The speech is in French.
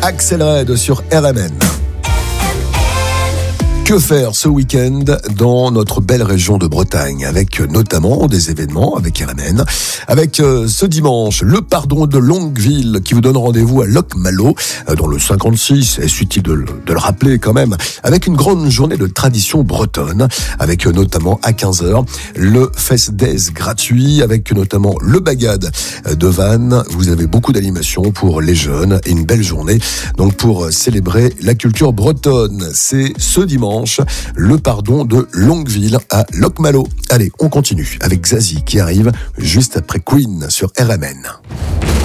Axel Red sur RMN. Que faire ce week-end dans notre belle région de Bretagne, avec notamment des événements avec RMN, avec ce dimanche le pardon de Longueville qui vous donne rendez-vous à Locmalo dans le 56, est utile de le rappeler quand même, avec une grande journée de tradition bretonne, avec notamment à 15h le Fest Days gratuit, avec notamment le Bagad de Vannes. Vous avez beaucoup d'animations pour les jeunes et une belle journée donc pour célébrer la culture bretonne. C'est ce dimanche le pardon de Longueville à Locmalo. Allez, on continue avec Zazie qui arrive juste après Queen sur RMN.